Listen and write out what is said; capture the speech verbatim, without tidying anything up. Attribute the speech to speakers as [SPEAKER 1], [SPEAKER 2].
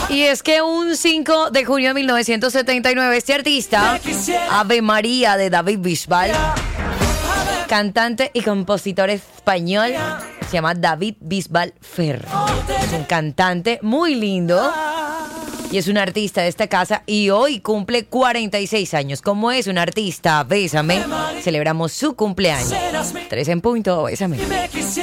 [SPEAKER 1] Y es que un cinco de junio de mil novecientos setenta y nueve, este artista, Ave María de David Bisbal, cantante y compositor español, se llama David Bisbal Ferrer. Es un cantante muy lindo y es un artista de esta casa y hoy cumple cuarenta y seis años. Como es un artista, bésame, celebramos su cumpleaños. Tres en punto, bésame.